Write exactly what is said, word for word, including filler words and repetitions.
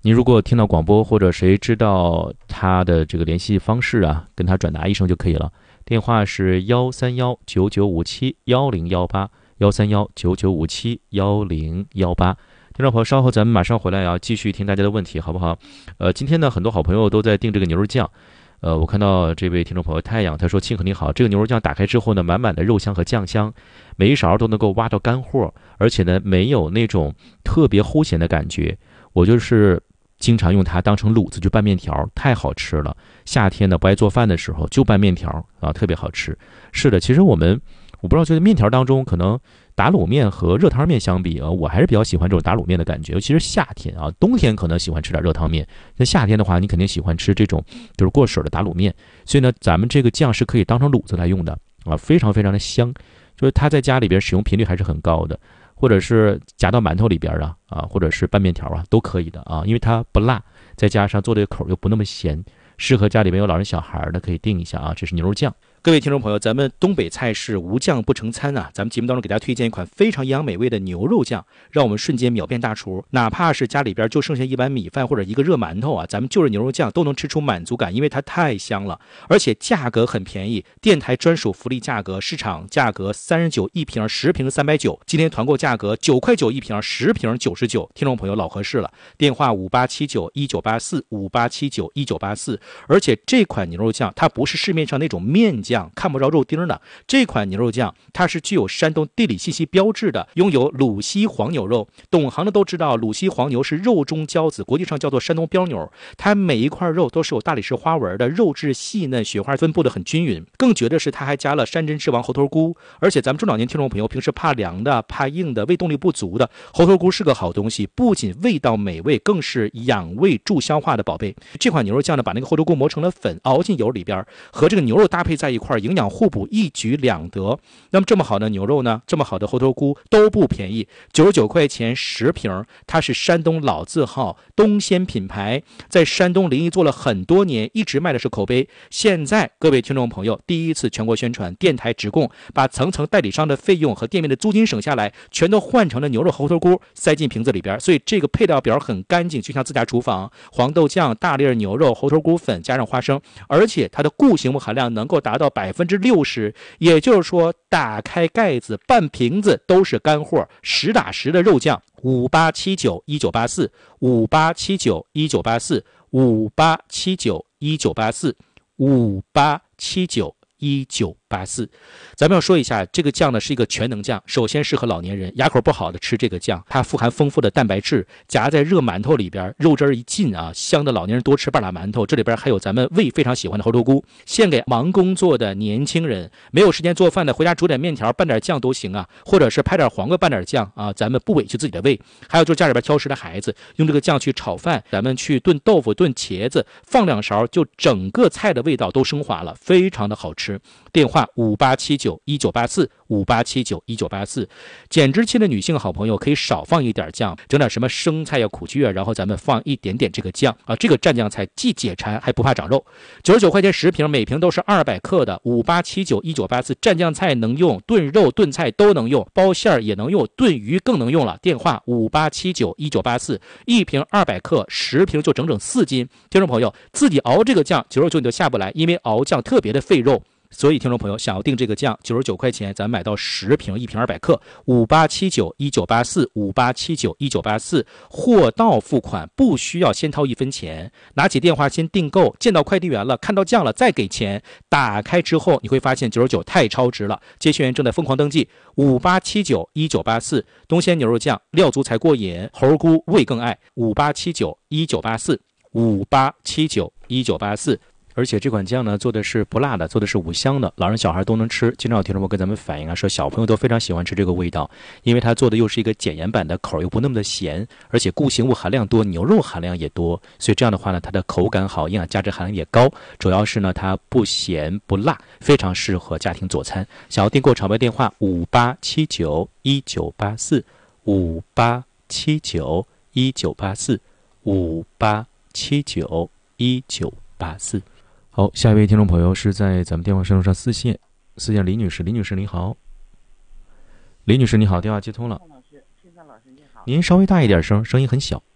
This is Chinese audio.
您如果听到广播或者谁知道他的这个联系方式啊，跟他转达一声就可以了。电话是幺三幺九九五七幺零幺八，幺三幺九九五七幺零幺八。听众朋友，稍后咱们马上回来啊，继续听大家的问题，好不好？呃，今天呢，很多好朋友都在订这个牛肉酱。呃，我看到这位听众朋友太阳，他说：“庆可你好，这个牛肉酱打开之后呢，满满的肉香和酱香，每一勺都能够挖到干货，而且呢，没有那种特别齁咸的感觉。我就是经常用它当成卤子去拌面条，太好吃了。夏天呢不爱做饭的时候就拌面条啊，特别好吃。是的，其实我们我不知道，觉得面条当中可能打卤面和热汤面相比啊，我还是比较喜欢这种打卤面的感觉，尤其是夏天啊，冬天可能喜欢吃点热汤面，那夏天的话，你肯定喜欢吃这种就是过水的打卤面。所以呢，咱们这个酱是可以当成卤子来用的啊，非常非常的香，就是它在家里边使用频率还是很高的。或者是夹到馒头里边啊啊，或者是拌面条啊，都可以的啊，因为它不辣，再加上做这个口又不那么咸，适合家里面有老人小孩的可以订一下啊。这是牛肉酱。各位听众朋友，咱们东北菜是无酱不成餐啊！咱们节目当中给大家推荐一款非常营养美味的牛肉酱，让我们瞬间秒变大厨。哪怕是家里边就剩下一碗米饭或者一个热馒头啊，咱们就着牛肉酱都能吃出满足感，因为它太香了，而且价格很便宜，电台专属福利价格，市场价格三十九一瓶，十瓶三百九，今天团购价格九块九一瓶，十瓶九十九，听众朋友老合适了。电话五八七九一九八四五八七九一九八四，而且这款牛肉酱它不是市面上那种面酱。看不着肉丁的这款牛肉酱，它是具有山东地理信息标志的，拥有鲁西黄牛肉。懂行的都知道，鲁西黄牛是肉中骄子，国际上叫做山东标牛。它每一块肉都是有大理石花纹的，肉质细嫩，雪花分布的很均匀。更绝的是，它还加了山珍之王猴头菇。而且咱们中老年听众朋友平时怕凉的、怕硬的、胃动力不足的，猴头菇是个好东西，不仅味道美味，更是养胃助消化的宝贝。这款牛肉酱呢，把那个猴头菇磨成了粉，熬进油里边，和这个牛肉搭配在一块，营养互补，一举两得。那么这么好的牛肉呢，这么好的猴头菇都不便宜，九十九块钱十瓶。它是山东老字号东鲜品牌，在山东临沂做了很多年，一直卖的是口碑。现在各位听众朋友第一次全国宣传，电台直供，把层层代理商的费用和店面的租金省下来，全都换成了牛肉猴头菇，塞进瓶子里边。所以这个配料表很干净，就像自家厨房。黄豆酱、大粒牛肉、猴头菇粉加上花生，而且它的固形物含量能够达到百分之六十，也就是说打开盖子半瓶子都是干货，实打实的肉酱。五八七九一九八四五八七九一九八四五八七九一九八四五八七九一九八四。咱们要说一下，这个酱呢是一个全能酱，首先适合老年人，牙口不好的吃这个酱，它富含丰富的蛋白质，夹在热馒头里边，肉汁一进啊，香的老年人多吃半拉馒头。这里边还有咱们胃非常喜欢的猴头菇，献给忙工作的年轻人，没有时间做饭的，回家煮点面条拌点酱都行啊，或者是拍点黄瓜拌点酱啊，咱们不委屈自己的胃。还有就是家里边挑食的孩子，用这个酱去炒饭，咱们去炖豆腐、炖茄子，放两勺，就整个菜的味道都升华了，非常的好吃。电话五八七九一九八四五八七九一九八四。减脂期的女性好朋友可以少放一点酱，整点什么生菜呀、苦菊啊，然后咱们放一点点这个酱啊，这个蘸酱菜既解馋还不怕长肉。九十九块钱十瓶，每瓶都是二百克的。五八七九一九八四，蘸酱菜能用，炖肉炖菜都能用，包馅也能用，炖鱼更能用了。电话五八七九一九八四，一瓶二百克，十瓶就整整四斤。听众朋友自己熬这个酱，九十九你就下不来，因为熬酱特别的费肉。所以听众朋友想要订这个酱，九十九块钱咱买到十瓶，一瓶二百克。五八七九一九八四五八七九一九八四，货到付款，不需要先掏一分钱，拿起电话先订购，见到快递员了，看到酱了再给钱。打开之后你会发现九十九太超值了，接线员正在疯狂登记。五八七九一九八四，东鲜牛肉酱，料足才过瘾，猴菇味更爱。五八七九一九八四五八七九一九八四。而且这款酱呢做的是不辣的，做的是五香的，老人小孩都能吃。经常有听众朋友跟咱们反映啊，说小朋友都非常喜欢吃这个味道，因为它做的又是一个减盐版的，口又不那么的咸，而且固形物含量多，牛肉含量也多，所以这样的话呢，它的口感好，营养价值含量也高。主要是呢，它不咸不辣，非常适合家庭佐餐。想要订购场外电话五八七九一九八四五八七九一九八四五八七九一九八四。好，下一位听众朋友是在咱们电话线路上四线，四线李女士，李女士你好，李女士你好，电话接通了。您稍微大一点声，声音很小。